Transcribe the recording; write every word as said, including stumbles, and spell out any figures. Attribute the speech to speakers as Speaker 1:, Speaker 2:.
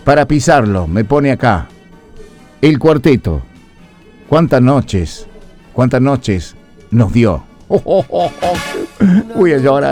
Speaker 1: para pisarlo, me pone acá. El cuarteto. ¿Cuántas noches? ¿Cuántas noches nos dio? Voy a llorar.